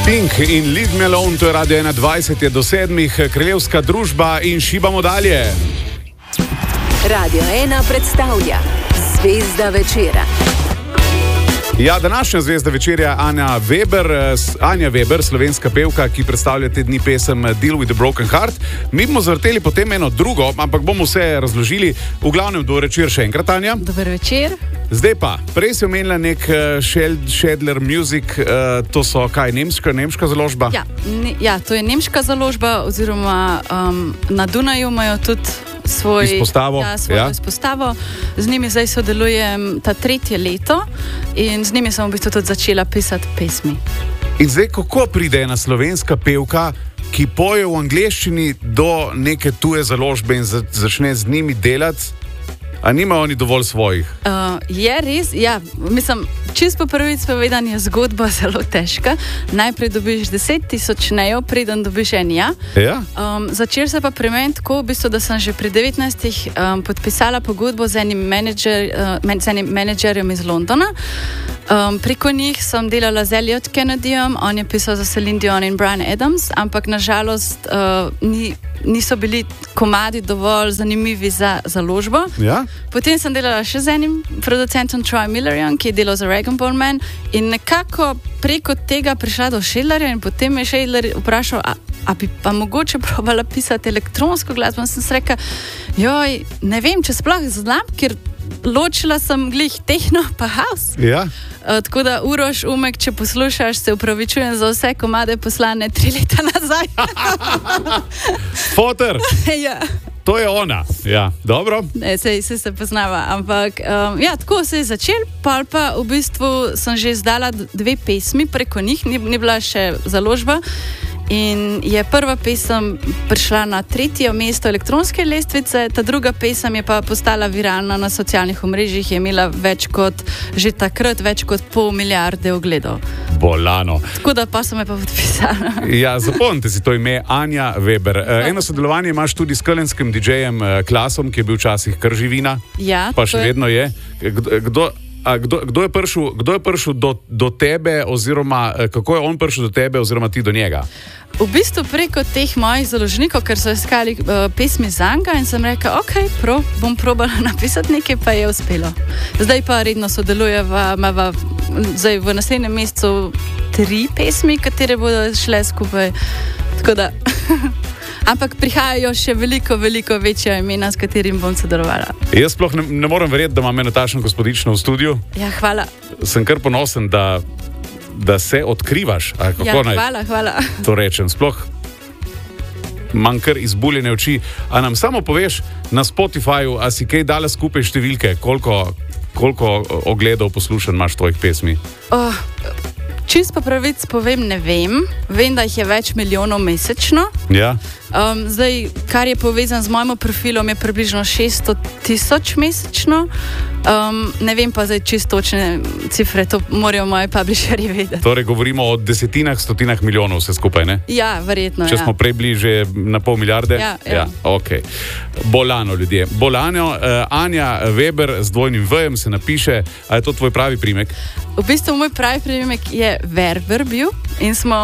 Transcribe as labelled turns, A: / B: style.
A: Pink in Leave Me Alone, to je Radio 21, je do 7, Kraljevska družba in šibamo dalje.
B: Radio 1 predstavlja Zvezda večera.
A: Ja, današnja zvezda večerja Anja Weber, slovenska pevka, ki predstavlja te dni pesem Deal with the Broken Heart. Mi bomo zvrteli potem eno drugo, ampak bomo vse razložili. V glavnem, dober večer še enkrat, Anja.
C: Dober večer.
A: Zdaj pa, prej si omenila nek Schedler Music, to so kaj, nemška založba?
C: Ja, to je nemška založba, oziroma na Dunaju imajo tudi svoj izpostavo. Z njimi zdaj sodelujem ta 3. leto in z njimi sem v bistvu tudi začela pisati pesmi.
A: In zdaj, kako pride ena slovenska pevka, ki poje v angleščini do neke tuje založbe in začne z njimi delati? A nimajo oni dovolj svojih?
C: Je res, ja. Mislim, čisto po prvič povedan je zgodba zelo težka. Najprej dobiš 10,000 nejev, preden dobiš en ja. Začel se pa pri meni tako, v bistvu, da sem že pri 19 podpisala pogodbo z enim menedžerjem iz Londona. Preko njih sem delala z Elliot Kennedyjem, on je pisal za Celine Dion in Bryan Adams, ampak nažalost niso bili komadi dovolj zanimivi za založbo. Ja? Potem sem delala še z enim producentom, Troy Millerjem, ki je delal za Rag & Bone Man, in nekako preko tega prišla do Schedlerja in potem me je Schedler vprašal, a bi pa mogoče probala pisati elektronsko glasbo. In sem se rekla, ne vem, če sploh znam, ker ločila sem glih tehno pa house. Ja. Tako da, Uroš, Umek, če poslušaš, se upravičujem za vse komade poslane 3 leta nazaj.
A: Foter!
C: Ja.
A: To je ona. Ja, dobro.
C: Sej se poznava, ampak tako se je začel, pa v bistvu sem že izdala 2 pesmi preko njih, ni bila še založba. In je prva pesem prišla na 3. mesto elektronske lestvice, ta druga pesem je pa postala viralna na socialnih omrežjih, je imela že takrat več kot 500 milijarde ogledov.
A: Bolano.
C: Tako da pa sem me pa podpisala.
A: Ja, zapomnite si to ime, Anja Weber. Eno sodelovanje imaš tudi s kölnskim DJ-jem Klasom, ki je bil včasih kar živina. Ja, pa še vedno je. Kdo je prišel do tebe, oziroma kako je on prišel do tebe, oziroma ti do njega?
C: V bistvu preko teh mojih založnikov, ker so iskali pesmi zanga, in sem rekla, bom probala napisati nekaj, pa je uspelo. Zdaj pa redno sodelujeva, imava zdaj v naslednjem mesecu 3 pesmi, katere bodo šle skupaj. Tako da... Ampak prihajajo še veliko večja imena, s katerim bom sodelovala. Jaz sploh
A: ne morem verjeti, da imam Natašo Gospodično v studiu.
C: Ja, hvala.
A: Sem kar ponosen, da se odkrivaš.
C: Hvala.
A: To rečem. Sploh imam kar izbuljene oči. A nam samo poveš na Spotifyju, a si kaj dala skupaj številke, koliko ogledov poslušanj imaš tvojih pesmi?
C: Čisto pravic povem, ne vem. Vem, da jih je več milijonov mesečno. Ja. Zdaj, kar je povezan z mojim profilom, je približno 600,000 mesečno. Ne vem pa zdaj čisto točne cifre, to morajo moji publisherji vedeti.
A: Torej, govorimo o desetinah, stotinah milijonov vse skupaj, ne?
C: Ja, verjetno,
A: Če smo prej bili že na 500 milijarde? Ja. Ok. Bolano, ljudje. Bolano, Anja Weber z 2 V-jem se napiše. A je to tvoj pravi priimek?
C: V bistvu moj pravi priimek je Werber bil in smo